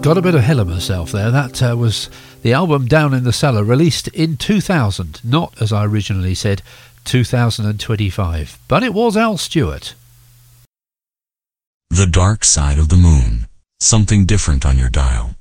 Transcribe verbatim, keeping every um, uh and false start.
Got a bit ahead of myself there. That uh, was the album Down in the Cellar, released in two thousand, not, as I originally said, two thousand twenty-five. But it was Al Stewart. The Dark Side of the Moon. Something different on your dial.